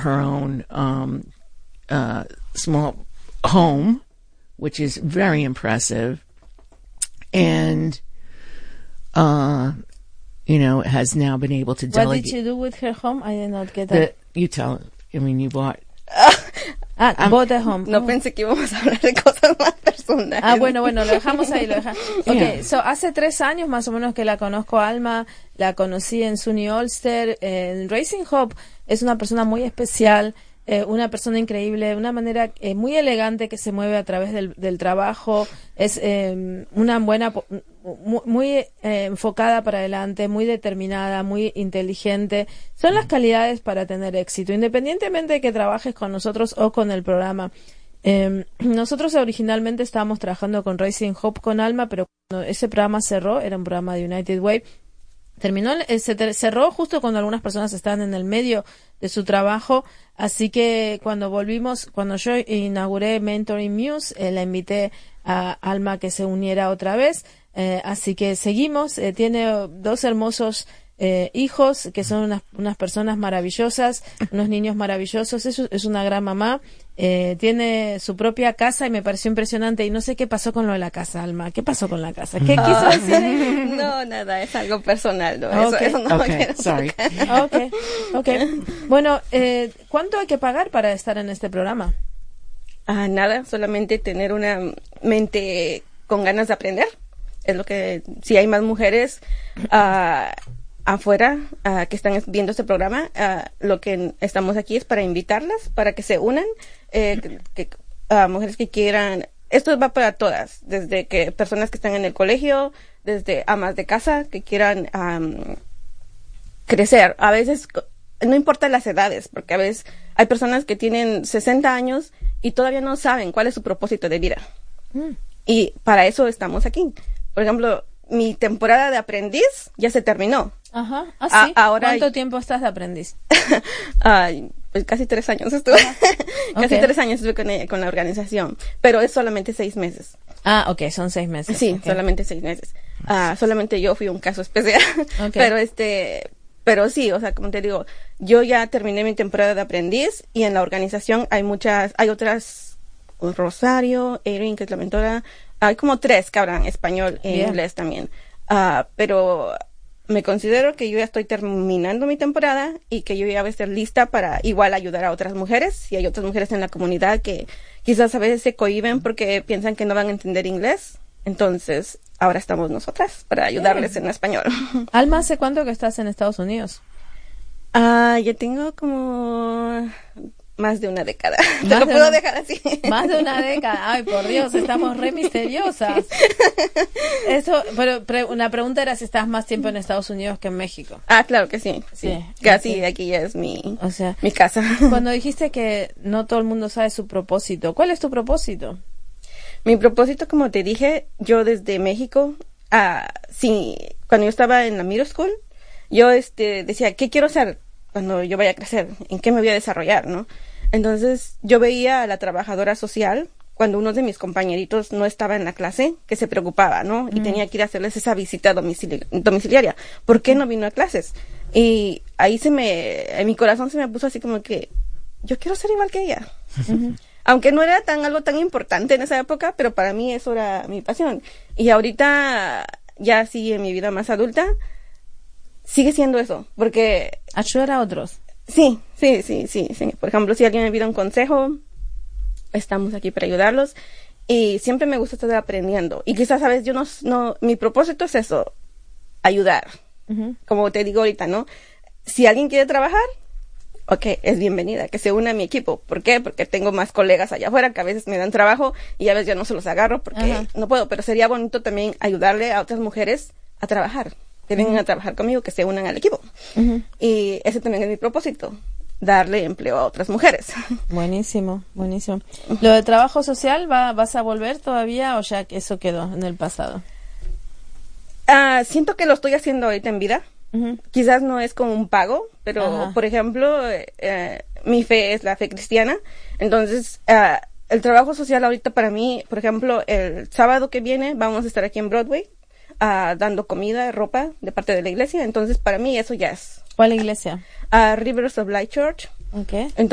her own small home, which is very impressive, and has now been able to delegate. What did she do with her home? I did not get that. You tell. I mean, you bought. Bought a home. No pensé que íbamos a hablar de cosas más personales. Bueno, lo dejamos ahí, Okay, so hace 3 años más o menos que la conozco a Alma, la conocí en SUNY Ulster, en Raising Hope. Es una persona muy especial, una persona increíble, una manera muy elegante que se mueve a través del trabajo, es una buena, muy enfocada para adelante, muy determinada, muy inteligente. Son las calidades para tener éxito, independientemente de que trabajes con nosotros o con el programa. Nosotros originalmente estábamos trabajando con Raising Hope con Alma, pero cuando ese programa cerró, era un programa de United Way, cerró justo cuando algunas personas estaban en el medio de su trabajo, así que cuando yo inauguré Mentoring Muse, la invité a Alma que se uniera otra vez, así que seguimos. Tiene 2 hermosos hijos que son unas personas maravillosas, unos niños maravillosos. Es una gran mamá. Tiene su propia casa y me pareció impresionante. Y no sé qué pasó con lo de la casa, Alma. ¿Qué pasó con la casa? ¿Qué quiso decir? No, nada, es algo personal. ¿No? Okay. Eso no Okay, sorry. Okay. Bueno, ¿cuánto hay que pagar para estar en este programa? Nada, solamente tener una mente con ganas de aprender. Es lo que, si hay más mujeres afuera que están viendo este programa, lo que estamos aquí es para invitarlas, para que se unan, mujeres que quieran. Esto va para todas, desde que personas que están en el colegio, desde amas de casa que quieran crecer. A veces no importa las edades, porque a veces hay personas que tienen 60 años y todavía no saben cuál es su propósito de vida. Y para eso estamos aquí. Por ejemplo, mi temporada de aprendiz ya se terminó. Ajá. ¿Sí? Ahora, ¿cuánto tiempo estás de aprendiz? Pues casi 3 años estuve. Casi 3 años estuve con la organización. Pero es solamente 6 meses. Okay, son 6 meses. Sí, okay. Solamente 6 meses. Solamente yo fui un caso especial. Okay. Pero sí, o sea, como te digo, yo ya terminé mi temporada de aprendiz y en la organización hay otras, Rosario, Erin, que es la mentora, hay como 3 que hablan español e inglés también. Pero me considero que yo ya estoy terminando mi temporada y que yo ya voy a estar lista para igual ayudar a otras mujeres. Y hay otras mujeres en la comunidad que quizás a veces se cohíben porque piensan que no van a entender inglés. Entonces, ahora estamos nosotras para ayudarles en español. Alma, ¿hace cuánto que estás en Estados Unidos? Yo tengo como más de una década. Te lo puedo dejar así. Más de una década. Ay, por Dios, estamos re misteriosas. Eso, pero una pregunta era si estás más tiempo en Estados Unidos que en México. Claro que sí. Casi aquí ya es mi casa. Cuando dijiste que no todo el mundo sabe su propósito, ¿cuál es tu propósito? Mi propósito, como te dije, yo desde México, cuando yo estaba en la middle school, yo decía, ¿qué quiero hacer cuando yo vaya a crecer? ¿En qué me voy a desarrollar, no? Entonces, yo veía a la trabajadora social, cuando uno de mis compañeritos no estaba en la clase, que se preocupaba, ¿no? Y tenía que ir a hacerles esa visita domiciliaria. ¿Por qué no vino a clases? Y ahí en mi corazón se me puso así como que, yo quiero ser igual que ella. Aunque no era algo tan importante en esa época, pero para mí eso era mi pasión. Y ahorita, ya sí, en mi vida más adulta, sigue siendo eso, porque... ayudar a otros. Sí. Por ejemplo, si alguien me pide un consejo, estamos aquí para ayudarlos. Y siempre me gusta estar aprendiendo. Y quizás, ¿sabes? Yo mi propósito es eso, ayudar. Como te digo ahorita, ¿no? Si alguien quiere trabajar, es bienvenida, que se una a mi equipo. ¿Por qué? Porque tengo más colegas allá afuera que a veces me dan trabajo y a veces yo no se los agarro porque no puedo. Pero sería bonito también ayudarle a otras mujeres a trabajar, que vengan a trabajar conmigo, que se unan al equipo. Y ese también es mi propósito, darle empleo a otras mujeres. Buenísimo. ¿Lo de trabajo social vas a volver todavía o ya eso quedó en el pasado? Siento que lo estoy haciendo ahorita en vida. Quizás no es como un pago, pero por ejemplo, mi fe es la fe cristiana. Entonces, el trabajo social ahorita para mí, por ejemplo, el sábado que viene vamos a estar aquí en Broadway dando comida, ropa de parte de la iglesia. Entonces, para mí eso ya es. ¿Cuál iglesia? Rivers of Light Church. Okay.